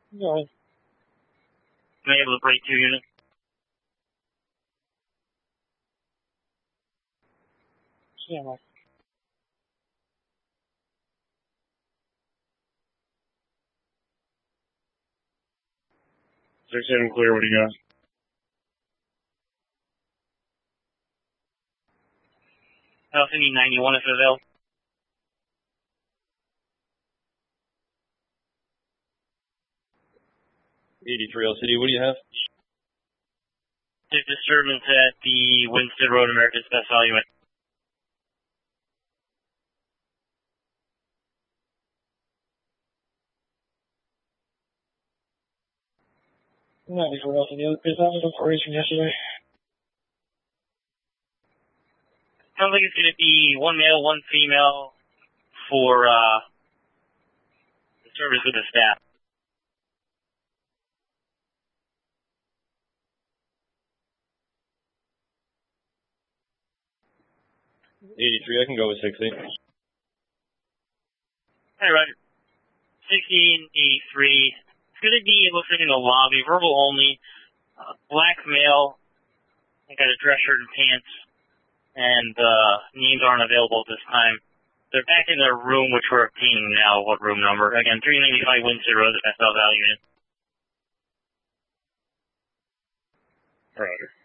No. Am I able to break 2 units? Yeah. 6-7 clear, what do you got? Alpha 91 if available. 83 LCD, what do you have? There's disturbance at the Winston Road, America's Best Value. No, before else in the other place, I was for racing yesterday. Sounds like it's going to be 1 male, 1 female for the service with the staff. I can go with 60. Hey, Roger. 1683. It's going to be, it looks like in the lobby, verbal only, black male, I got a dress shirt and pants, and names aren't available at this time. They're back in their room, which we're obtaining now. What room number? Again, 395 Winston Road, the SL value. Roger.